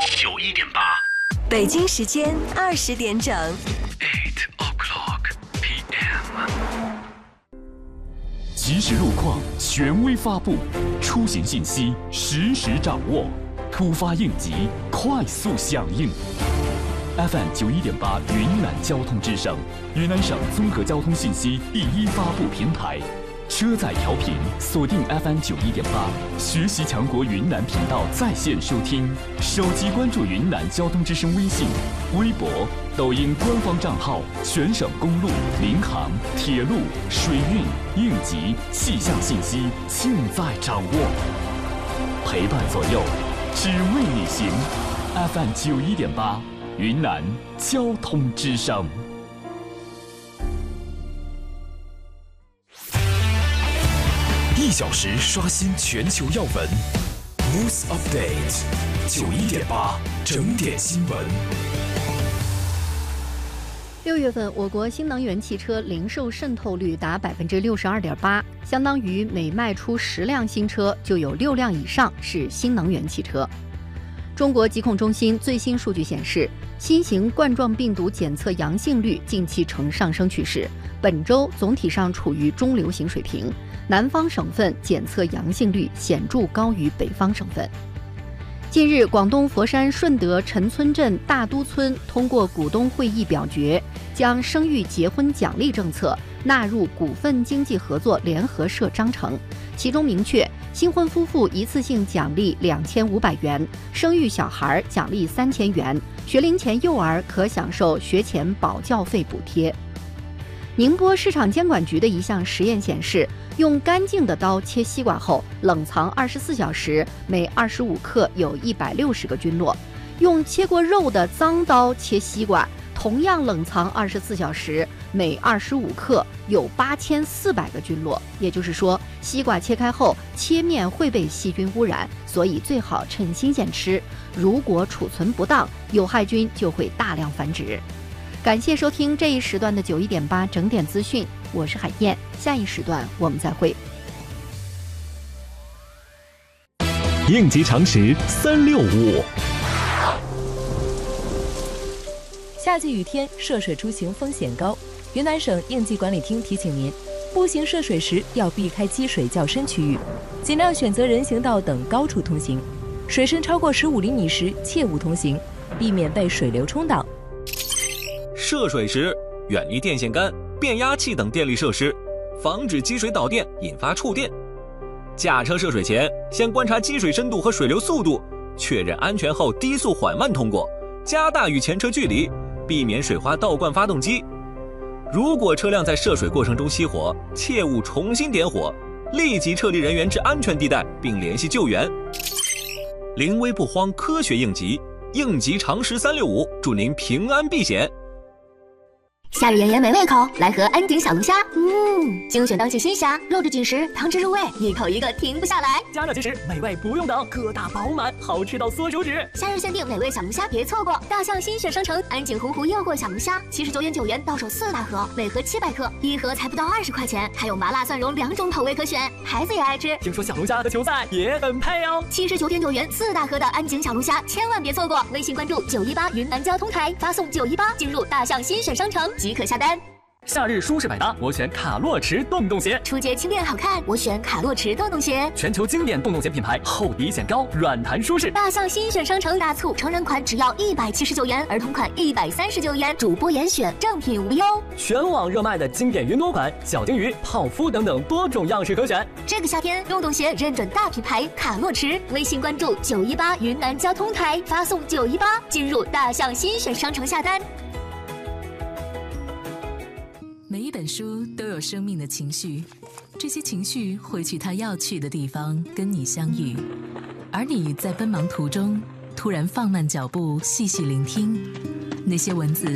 91.8， 北京时间20点整。 8 o'clock p.m. 即时路况，权威发布，出行信息实时掌握，突发应急，快速响应。FM 91.8云南交通之声，云南省综合交通信息第一发布平台。车载调频锁定 FM 91.8，学习强国云南频道在线收听，手机关注云南交通之声微信、微博、抖音官方账号，全省公路、民航、铁路、水运、应急、气象信息尽在掌握，陪伴左右，只为你行。FM 91.8，云南交通之声。 1小时刷新全球要闻 ，News Update 91.8整点新闻。 6月份，我国新能源汽车零售渗透率达62.8%，相当于每卖出10辆新车就有6辆以上是新能源汽车。中国疾控中心最新数据显示，新型冠状病毒检测阳性率近期呈上升趋势，本周总体上处于中流行水平。南方省份检测阳性率显著高于北方省份。近日，广东佛山顺德陈村镇大都村通过股东会议表决，将生育结婚奖励政策纳入股份经济合作联合社章程，其中明确，新婚夫妇一次性奖励2500元，生育小孩奖励3000元，学龄前幼儿可享受学前保教费补贴。宁波市场监管局的一项实验显示，用干净的刀切西瓜后，冷藏24小时，每25克有160个菌落；用切过肉的脏刀切西瓜，同样冷藏24小时，每25克有8400个菌落。也就是说，西瓜切开后，切面会被细菌污染，所以最好趁新鲜吃。如果储存不当，有害菌就会大量繁殖。感谢收听这一时段的91.8整点资讯，我是海燕，下一时段我们再会。 应急常识365。 夏季雨天涉水出行风险高，云南省应急管理厅提醒您，步行涉水时要避开积水较深区域，尽量选择人行道等高处通行。水深超过15厘米时切勿通行，避免被水流冲倒。 涉水时，远离电线杆、变压器等电力设施，防止积水导电引发触电。驾车涉水前，先观察积水深度和水流速度，确认安全后低速缓慢通过，加大与前车距离，避免水花倒灌发动机。如果车辆在涉水过程中熄火，切勿重新点火，立即撤离人员至安全地带并联系救援。临危不慌，科学应急，应急常识365，祝您平安避险。 夏日炎炎没胃口，来盒安井小龙虾。精选当季新虾，肉质紧实，汤汁入味，一口一个停不下来。 加热即食，美味不用等，个大饱满，好吃到缩手指。 夏日限定美味小龙虾别错过！大象新选商城安井洪湖诱惑小龙虾，79.9元到手4大盒，每盒700克，一盒才不到20块钱，还有麻辣蒜蓉2种口味可选，孩子也爱吃。 听说小龙虾和球赛也很配哦。 79.9元4大盒的安井小龙虾，千万别错过！微信关注918云南交通台，发送918进入大象新选商城即可下单。 夏日舒适百搭，我选卡洛驰洞洞鞋。 出街轻便好看，我选卡洛驰洞洞鞋。 全球经典洞洞鞋品牌，厚底显高，软弹舒适。 大象新选商城大促，成人款只要179元，儿童款139元，主播严选，正品无忧。 全网热卖的经典云朵款、小金鱼、泡芙等等多种样式可选。 这个夏天，洞洞鞋认准大品牌卡洛驰。微信关注918云南交通台，发送918进入大象新选商城下单。 每一本书都有生命的情绪，这些情绪会去它要去的地方跟你相遇，而你在奔忙途中突然放慢脚步，细细聆听那些文字